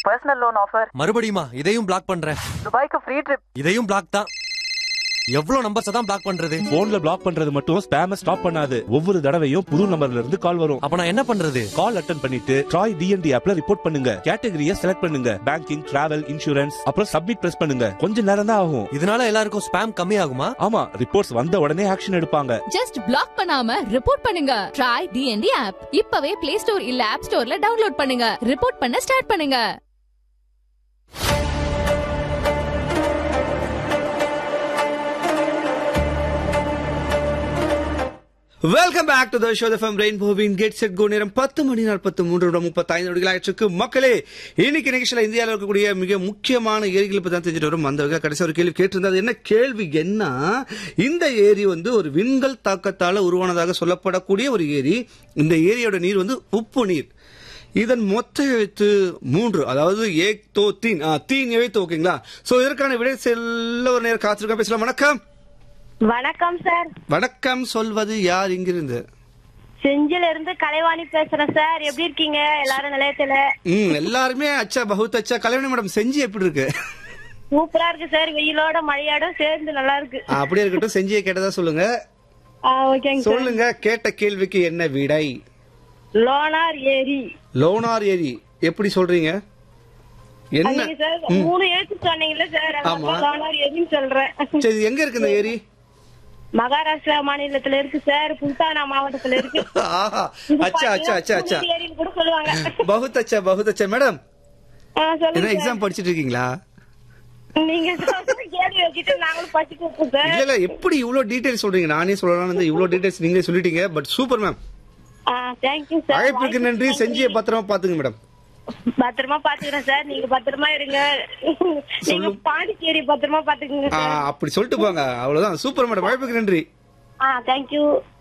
Personal loan offer. மறுபடியுமா? இதையும் black பண்றேன். துபாய்க்கு ஃப்ரீ ட்ரிப். இதையும் பிளாக் தான். எவ்வளவு நம்பர்ஸ் தான் பிளாக் பண்றது? போன்ல பிளாக் பண்றது மட்டும் ஸ்பேம ஸ்டாப் பண்ணாது. ஒவ்வொரு தடவையும் புது நம்பர்ல இருந்து கால் வரும். அப்ப நான் என்ன பண்றது? கால் அட்டென்ட் பண்ணிட்டு ட்ராய் டிஎன்டி ஆப்ல ரிப்போர்ட் பண்ணுங்க. கேட்டகரியை செலக்ட் பண்ணுங்க. பேங்கிங், டிராவல், இன்சூரன்ஸ், அப்புறம் சப்மிட் பிரஸ் பண்ணுங்க. கொஞ்ச நேரம் தான் ஆகும். இதனால எல்லாருக்கும் ஸ்பேம் கம்மி ஆகுமா? ஆமா, ரிப்போர்ட்ஸ் வந்த உடனே ஆக்ஷன் எடுப்பாங்க. ஜஸ்ட் பிளாக் பண்ணாம ரிப்போர்ட் பண்ணுங்க. ட்ராய் டிஎன்டி ஆப் இப்பவே பிளே ஸ்டோர் இல்ல ஆப் ஸ்டோர்ல டவுன்லோட் பண்ணுங்க. ரிப்போர்ட் பண்ண ஸ்டார்ட் பண்ணுங்க. Welcome back to the show from ரெயின்போவின் get set go. நேரம் 10:43:35 மக்களே, இன்னைக்கு நிகழ்ச்சியில் இந்தியாவில் இருக்கக்கூடிய மிக முக்கியமான ஏரிகளை பற்றி தான் தெரிஞ்சுட்டு வரும். அந்த வகையில் கடைசி ஒரு கேள்வி கேட்டிருந்தது. என்ன கேள்வி என்ன, இந்த ஏரி வந்து ஒரு விண்கல் தாக்கத்தால் உருவானதாக சொல்லப்படக்கூடிய ஒரு ஏரி. இந்த ஏரியோட நீர் வந்து உப்பு நீர். இதன் மொத்த எழுத்து 3, அதாவது ஏக் தோ தீன் தீன் எழுத்து. ஓகேங்களா? சோ இதற்கான விடை செல்ல ஒரு நேரம் காத்திருக்கோம். பேசலாம். வணக்கம். வணக்கம் சார். வணக்கம். சொல்வது யார்? இங்கிருந்து செஞ்சில இருந்து கலைவாணி பேசுறேன் சார். எப்படி இருக்கீங்க எல்லாரும்? நிலையத்துல எல்லாருமே அச்சா பகுத் அச்சா. கலைவாணி மேடம், செஞ்சி எப்படி இருக்கு? சூப்பரா இருக்கு சார். வெயிலோட மழையோட சேர்ந்து நல்லா இருக்கு. அப்படியே இருக்கட்டும். செஞ்சியை கேட்டதா சொல்லுங்க. ஓகேங்க சார். சொல்லுங்க, கேட்ட கேள்விக்கு என்ன விடை? லோனார் ஏரி. லோனார் ஏரி எப்படி சொல்றீங்க? என்ன சார் 3 எழுத்து சொன்னீங்கல்ல சார், லோனார் ஏரின்னு சொல்றேன். சரி, எங்க இருக்கு இந்த ஏரி? மகாராஷ்டிரா மாநிலத்துல இருக்கு சார். புல்தானா மாவட்டத்துல இருக்கு. அச்சா அச்சா அச்சா அச்சா. ஏரின்னு கூட சொல்லுவாங்க. பகுத் அச்சா பகுத் அச்சா. மேடம், சொல்லுங்க. எக்ஸாம் படிச்சிட்டு இருக்கீங்களா? நீங்க கேள்வி வச்சிட்டு நாங்களும் படிச்சிட்டு இருக்கோம் சார். இல்ல, எப்படி இவ்வளவு டீடைல்ஸ் சொல்றீங்க? நானே சொல்லலாம், இவ்வளவு டீடைல்ஸ் நீங்களே சொல்லிட்டீங்க. But super ma'am. Thank you sir. அழைப்புக்கு நன்றி. செஞ்சியை பத்திரமா பாத்துங்க மேடம். பத்திரமா பாத்துக்கிறேன் சார். நீங்க பத்திரமா இருங்க. நீங்க பாண்டிச்சேரி பத்திரமா பாத்துக்கங்க சார். அப்படி சொல்லிட்டு போங்க. அவ்வளவுதான். Super madam. அழைப்புக்கு நன்றி. தேங்க்யூ.